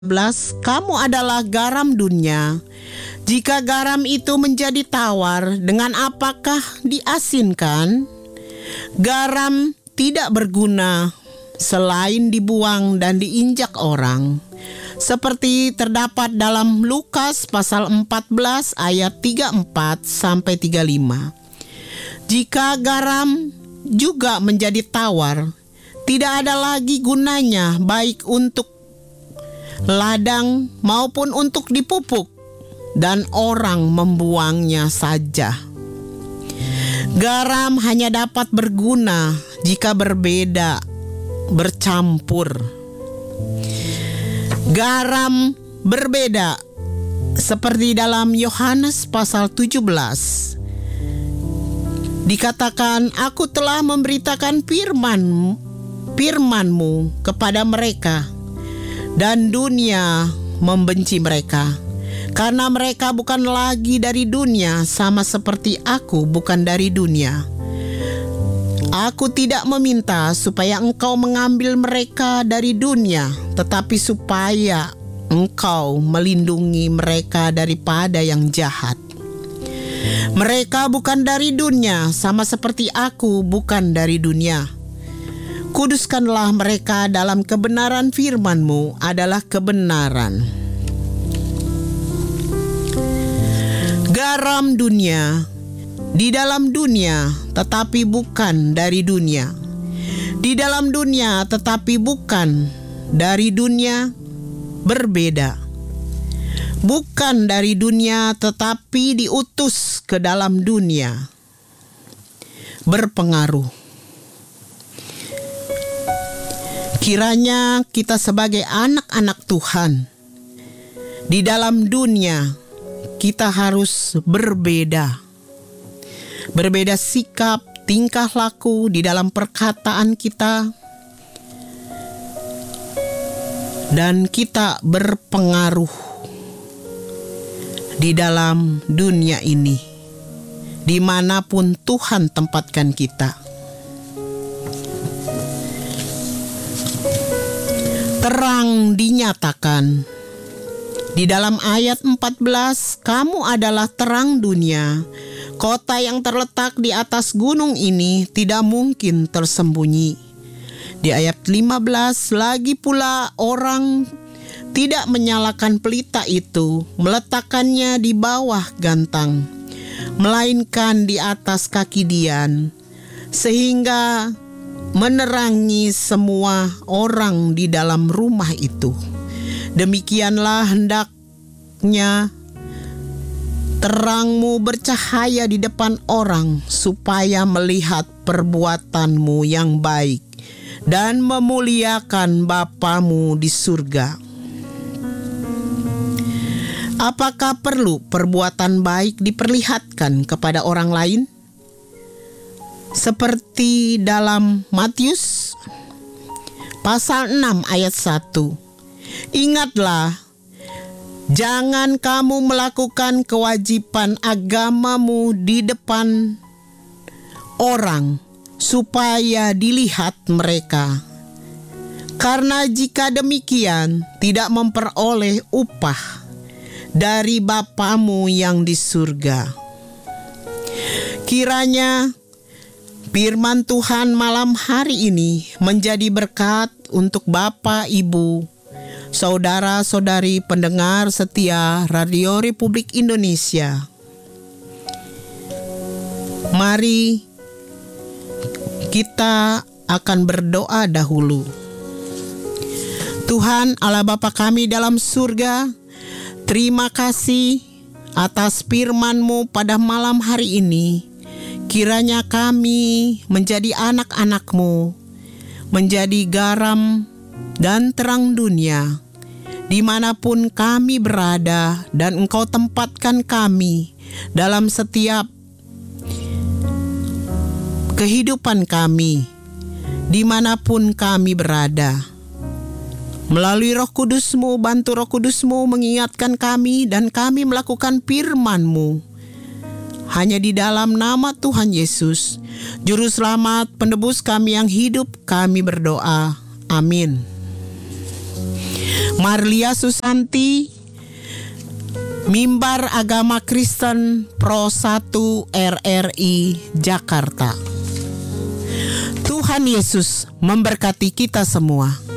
Kamu adalah garam dunia. Jika garam itu menjadi tawar, dengan apakah diasinkan? Garam tidak berguna selain dibuang dan diinjak orang. Seperti terdapat dalam Lukas pasal 14 ayat 34 sampai 35. Jika garam juga menjadi tawar, tidak ada lagi gunanya baik untuk ladang maupun untuk dipupuk, dan orang membuangnya saja. Garam hanya dapat berguna jika berbeda, bercampur. Garam berbeda, seperti dalam Yohanes pasal 17. Dikatakan, aku telah memberitakan firman-Mu kepada mereka, dan dunia membenci mereka, karena mereka bukan lagi dari dunia, sama seperti aku bukan dari dunia. Aku tidak meminta supaya Engkau mengambil mereka dari dunia, tetapi supaya Engkau melindungi mereka daripada yang jahat. Mereka bukan dari dunia, sama seperti aku bukan dari dunia. Kuduskanlah mereka dalam kebenaran, firman-Mu adalah kebenaran. Garam dunia, di dalam dunia tetapi bukan dari dunia. Di dalam dunia tetapi bukan dari dunia, berbeda. Bukan dari dunia tetapi diutus ke dalam dunia, berpengaruh. Kiranya kita sebagai anak-anak Tuhan, di dalam dunia kita harus berbeda. Berbeda sikap, tingkah laku di dalam perkataan kita, dan kita berpengaruh di dalam dunia ini, dimanapun Tuhan tempatkan kita. Terang dinyatakan. Di dalam ayat 14, kamu adalah terang dunia. Kota yang terletak di atas gunung ini tidak mungkin tersembunyi. Di ayat 15, lagi pula orang tidak menyalakan pelita itu, meletakkannya di bawah gantang, melainkan di atas kaki dian, sehingga menerangi semua orang di dalam rumah itu. Demikianlah hendaknya terangmu bercahaya di depan orang, supaya melihat perbuatanmu yang baik dan memuliakan Bapamu di surga. Apakah perlu perbuatan baik diperlihatkan kepada orang lain? Seperti dalam Matius pasal 6 ayat 1. Ingatlah, jangan kamu melakukan kewajiban agamamu di depan orang, supaya dilihat mereka. Karena jika demikian, tidak memperoleh upah dari Bapamu yang di surga. Kiranya firman Tuhan malam hari ini menjadi berkat untuk Bapak, Ibu, saudara-saudari pendengar setia Radio Republik Indonesia. Mari kita akan berdoa dahulu. Tuhan Allah Bapa kami dalam surga, terima kasih atas firman-Mu pada malam hari ini. Kiranya kami menjadi anak-anak-Mu, menjadi garam dan terang dunia, dimanapun kami berada, dan Engkau tempatkan kami dalam setiap kehidupan kami, dimanapun kami berada. Melalui Roh Kudus-Mu, bantu Roh Kudus-Mu mengingatkan kami, dan kami melakukan firman-Mu. Hanya di dalam nama Tuhan Yesus, Juru Selamat, Penebus kami yang hidup, kami berdoa. Amin. Marlia Susanti, Mimbar Agama Kristen Pro 1 RRI Jakarta. Tuhan Yesus memberkati kita semua.